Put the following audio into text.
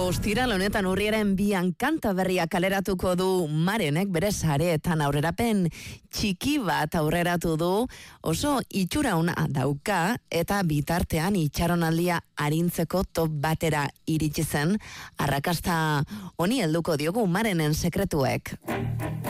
Ostiral honetan urriaren 2 kanta berria kaleratuko du Marenek bere sareetan aurrerapen txiki bat aurreratu du, oso itxura ona dauka eta bitartean itxaronaldia arintzeko top batera iritsi zen, arrakasta honi helduko diogu Marenen sekretuek.